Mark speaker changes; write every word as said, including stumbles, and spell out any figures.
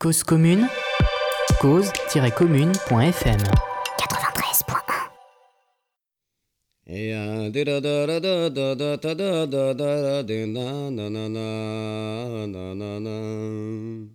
Speaker 1: Cause commune, cause-commune.fm
Speaker 2: quatre-vingt-treize point un.
Speaker 3: Et un da da da da da da da da da da da da na na na na na na na.